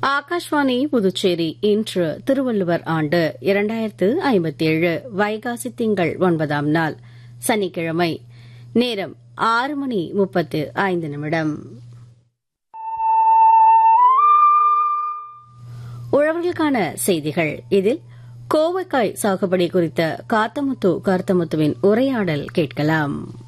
ஆகாஷ்வாணி புதுச்சேரி. இன்று திருவள்ளுவர் ஆண்டு 2057 வைகாசி திங்கள் 9ஆம் நாள் சனிக்கிழமை. நேரம் 6:35. உழவர்களுக்கான செய்திகள். இதில் கோவைக்காய் சாகுபடி குறித்த காத்தமுத்துவின் உரையாடல் கேட்கலாம்.